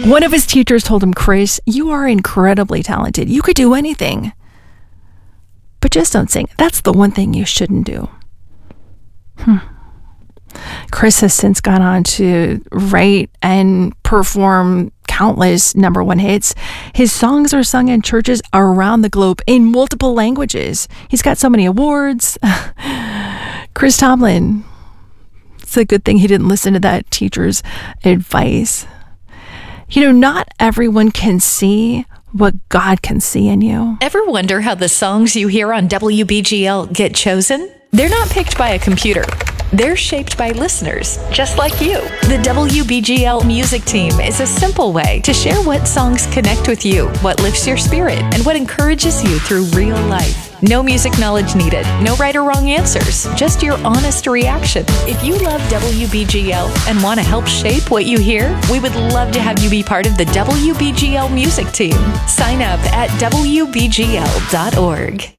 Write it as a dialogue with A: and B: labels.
A: One of his teachers told him, "Chris, you are incredibly talented. You could do anything. But just don't sing. That's the one thing you shouldn't do." Chris has since gone on to write and perform countless number one hits. His songs are sung in churches around the globe in multiple languages. He's got so many awards. Chris Tomlin. It's a good thing he didn't listen to that teacher's advice. Not everyone can see what God can see in you.
B: Ever wonder how the songs you hear on WBGL get chosen? They're not picked by a computer. They're shaped by listeners, just like you. The WBGL music team is a simple way to share what songs connect with you, what lifts your spirit, and what encourages you through real life. No music knowledge needed, no right or wrong answers, just your honest reaction. If you love WBGL and want to help shape what you hear, we would love to have you be part of the WBGL music team. Sign up at WBGL.org.